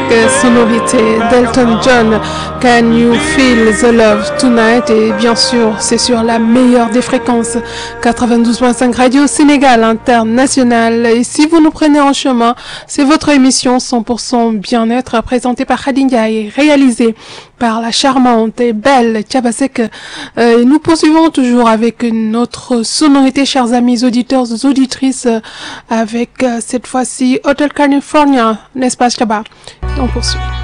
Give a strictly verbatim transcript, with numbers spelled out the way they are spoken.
sonorité d'Elton John, Can You Feel the Love Tonight? Et bien sûr, c'est sur la meilleure des fréquences, quatre-vingt-douze virgule cinq Radio Sénégal International. Et si vous nous prenez en chemin, c'est votre émission cent pour cent bien-être présentée par Khady Ndiaye et réalisée par la charmante et belle Thiaba Seck. Euh, nous poursuivons toujours avec notre sonorité, chers amis auditeurs et auditrices, euh, avec euh, cette fois-ci Hotel California, n'est-ce pas Thiaba? On poursuit.